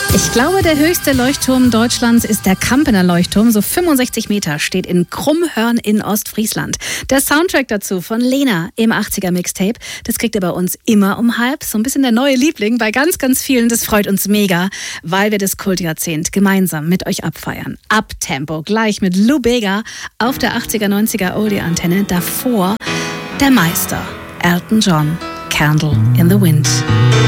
Ich glaube, der höchste Leuchtturm Deutschlands ist der Kampener Leuchtturm. So 65 Meter, steht in Krummhörn in Ostfriesland. Der Soundtrack dazu von Lena im 80er Mixtape. Das kriegt ihr bei uns immer um halb. So ein bisschen der neue Liebling bei ganz, ganz vielen. Das freut uns mega, weil wir das Kultjahrzehnt gemeinsam mit euch abfeiern. Uptempo, gleich mit Lou Bega auf der 80er, 90er Oldie-Antenne. Davor der Meister, Elton John, Candle in the Wind.